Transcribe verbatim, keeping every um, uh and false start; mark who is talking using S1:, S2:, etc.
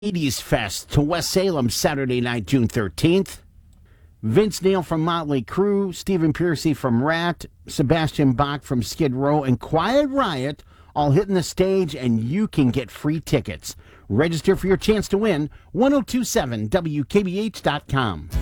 S1: eighties Fest to West Salem Saturday night, June thirteenth. Vince Neil from Motley Crue, Stephen Pearcy from Rat, Sebastian Bach from Skid Row, and Quiet Riot all hitting the stage, and you can get free tickets. Register for your chance to win. ten twenty-seven W K B H dot com.